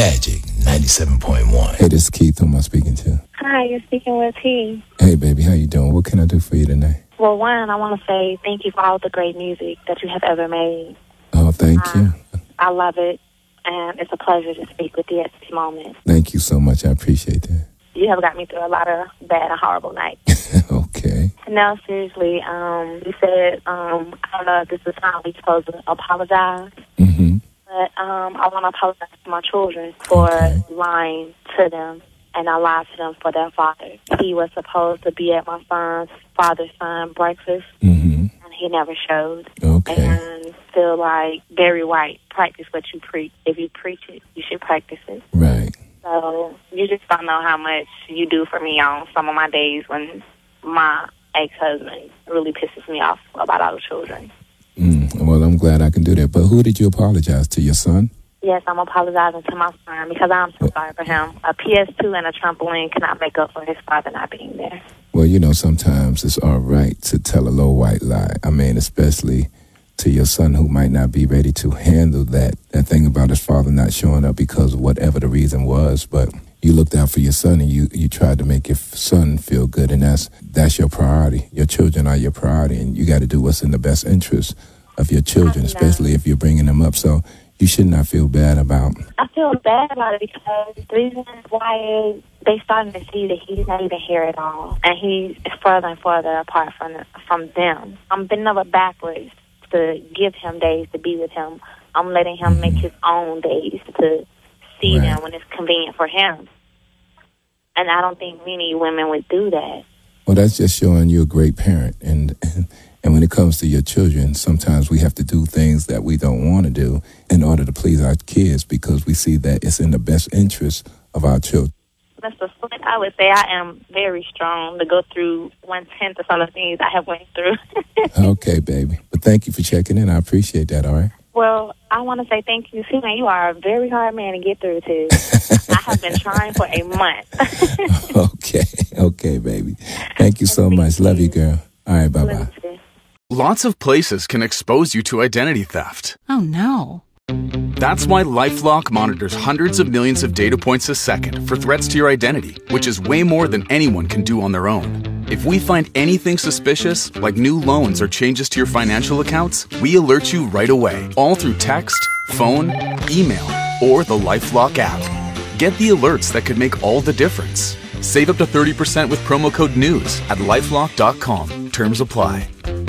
Magic 97.1. Hey, this is Keith. Who am I speaking to? Hi, you're speaking with T. Hey, baby. How you doing? What can I do for you tonight? Well, one, I want to say thank you for all the great music that you have ever made. Oh, thank you. I love it, and it's a pleasure to speak with you at this moment. Thank you so much. I appreciate that. You have got me through a lot of bad and horrible nights. Okay. No, seriously, you said, I don't know if this is how we're supposed to apologize, Mm-hmm. but I want to apologize to my children for lying to them, and I lied to them for their father. He was supposed to be at my son's father's son breakfast, Mm-hmm. and he never showed. Okay. And feel like Barry White, practice what you preach. If you preach it, you should practice it. Right. So you just don't know how much you do for me on some of my days when my ex-husband really pisses me off about all the children. Well, I'm glad I can do that. But who did you apologize to? Your son? Yes, I'm apologizing to my son because I'm so sorry for him. A PS2 and a trampoline cannot make up for his father not being there. Well, sometimes it's all right to tell a little white lie. I mean, especially to your son who might not be ready to handle that thing about his father not showing up because of whatever the reason was. But you looked out for your son and you tried to make your son feel good, and that's your priority. Your children are your priority, and you got to do what's in the best interest of your children, especially if you're bringing them up. So you should not feel bad about it. I feel bad about it because the reason why is they starting to see that he's not even here at all, and he's further and further apart from them. I'm bending over backwards to give him days to be with him. I'm letting him make his own days to see them when it's convenient for him. And I don't think many women would do that. Well, that's just showing you're a great parent. And when it comes to your children, sometimes we have to do things that we don't want to do in order to please our kids because we see that it's in the best interest of our children. Mr. Flint, I would say I am very strong to go through 1/10 of some of the things I have went through. Okay, baby. But thank you for checking in. I appreciate that, all right? Well, I want to say thank you, too, man. You are a very hard man to get through to. I have been trying for a month. Okay, baby. Thank you so much. Love you, girl. All right, bye-bye. Lots of places can expose you to identity theft. Oh, no. That's why LifeLock monitors hundreds of millions of data points a second for threats to your identity, which is way more than anyone can do on their own. If we find anything suspicious, like new loans or changes to your financial accounts, we alert you right away, all through text, phone, email, or the LifeLock app. Get the alerts that could make all the difference. Save up to 30% with promo code NEWS at LifeLock.com. Terms apply.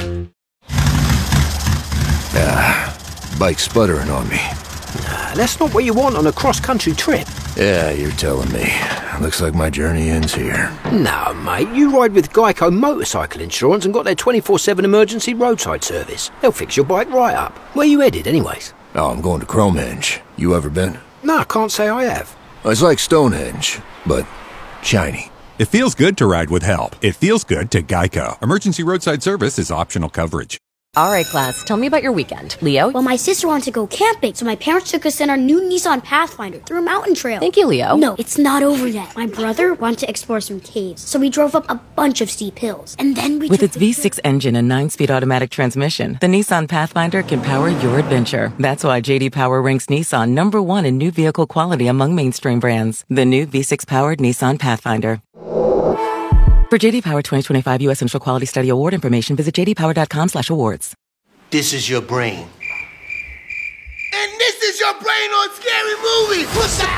Bike's sputtering on me. That's not what you want on a cross-country trip. Yeah, you're telling me. Looks like my journey ends here. No, mate, you ride with Geico Motorcycle Insurance and got their 24/7 emergency roadside service. They'll fix your bike right up. Where you headed, anyways? Oh, I'm going to Cromenge. You ever been? No, I can't say I have. It's like Stonehenge, but shiny. It feels good to ride with help. It feels good to Geico. Emergency roadside service is optional coverage. All right, class, tell me about your weekend. Leo? Well, my sister wanted to go camping, so my parents took us in our new Nissan Pathfinder through a mountain trail. Thank you, Leo. No, it's not over yet. My brother wanted to explore some caves, so we drove up a bunch of steep hills. And then we With its V6 engine and 9-speed automatic transmission, the Nissan Pathfinder can power your adventure. That's why J.D. Power ranks Nissan #1 in new vehicle quality among mainstream brands. The new V6-powered Nissan Pathfinder. For J.D. Power 2025 U.S. Central Quality Study Award information, visit jdpower.com/awards. This is your brain. And this is your brain on Scary Movie. What's up?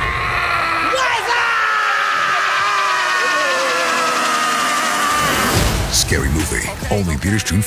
Scary Movie. Only theaters June